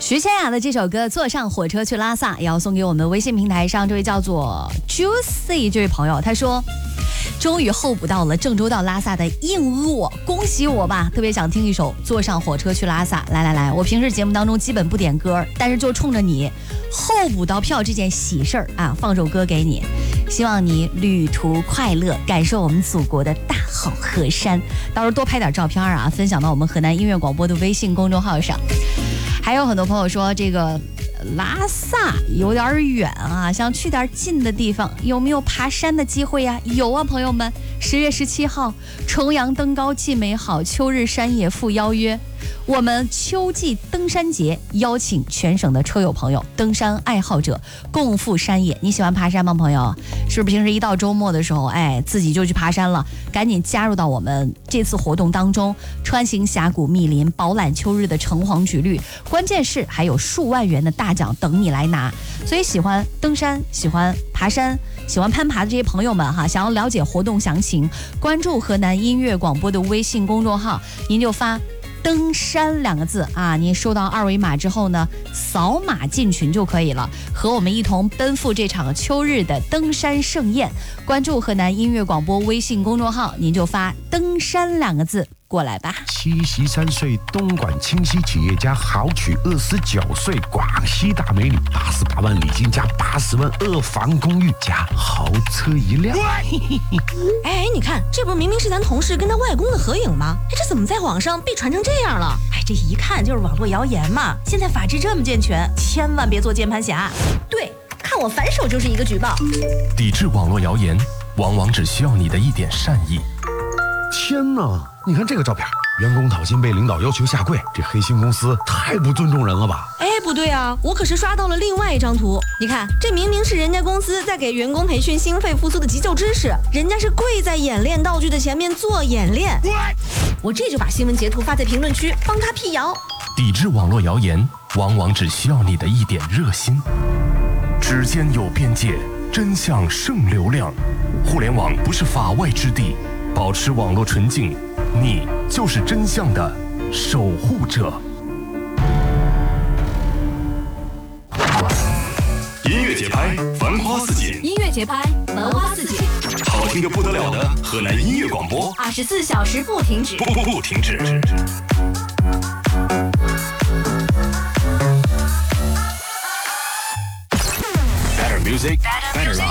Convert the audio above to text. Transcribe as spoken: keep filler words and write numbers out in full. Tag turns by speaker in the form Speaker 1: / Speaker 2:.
Speaker 1: 徐千雅的这首歌《坐上火车去拉萨》也要送给我们微信平台上这位叫做 Juicy 这位朋友，他说终于候补到了郑州到拉萨的硬座，恭喜我吧！特别想听一首《坐上火车去拉萨》。来来来，我平时节目当中基本不点歌，但是就冲着你候补到票这件喜事儿啊，放首歌给你，希望你旅途快乐，感受我们祖国的大好河山。到时候多拍点照片啊，分享到我们河南音乐广播的微信公众号上。还有很多朋友说这个拉萨有点远啊，想去点近的地方，有没有爬山的机会呀？有啊，朋友们，十月十七号，重阳登高既美好，秋日山野赴邀约。我们秋季登山节邀请全省的车友朋友、登山爱好者共赴山野。你喜欢爬山吗，朋友？是不是平时一到周末的时候，哎，自己就去爬山了？赶紧加入到我们这次活动当中，穿行峡谷密林，饱览秋日的橙黄橘绿，关键是还有数万元的大奖等你来拿。所以喜欢登山、喜欢爬山、喜欢攀爬的这些朋友们哈，想要了解活动详情，关注河南音乐广播的微信公众号，您就发登山两个字啊，您收到二维码之后呢，扫码进群就可以了，和我们一同奔赴这场秋日的登山盛宴。关注河南音乐广播微信公众号，您就发登山两个字过来吧。
Speaker 2: 七十三岁东莞清溪企业家豪娶二十九岁广西大美女，八十八万礼金加八十万二房公寓加豪车一辆。
Speaker 3: 哎，你看，这不是明明是咱同事跟他外公的合影吗？哎，这怎么在网上被传成这样了？哎，这一看就是网络谣言嘛。现在法制这么健全，千万别做键盘侠。对，看我反手就是一个举报。
Speaker 4: 抵制网络谣言，往往只需要你的一点善意。
Speaker 2: 天哪，你看这个照片，员工讨薪被领导要求下跪，这黑心公司太不尊重人了吧？
Speaker 3: 哎，不对啊，我可是刷到了另外一张图。你看，这明明是人家公司在给员工培训心肺复苏的急救知识，人家是跪在演练道具的前面做演练。我这就把新闻截图发在评论区，帮他辟谣。
Speaker 4: 抵制网络谣言，往往只需要你的一点热心。指尖有边界，真相胜流量。互联网不是法外之地，保持网络纯净，你就是真相的守护者。
Speaker 5: 音乐节拍，繁花似锦。
Speaker 6: 音乐节拍，繁花似锦。
Speaker 5: 好听的不得了的河南音乐广播，
Speaker 6: 二十四小时不停止，
Speaker 5: 不不不停止。Better music, better life.